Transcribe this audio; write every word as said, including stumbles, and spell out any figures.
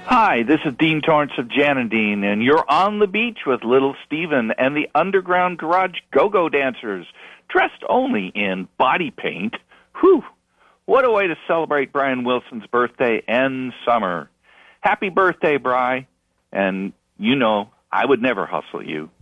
Hi, this is Dean Torrance of Janadine, and you're on the beach with Little Steven and the Underground Garage Go-Go Dancers, dressed only in body paint. Whew! What a way to celebrate Brian Wilson's birthday and summer. Happy birthday, Bri. And you know, I would never hustle you.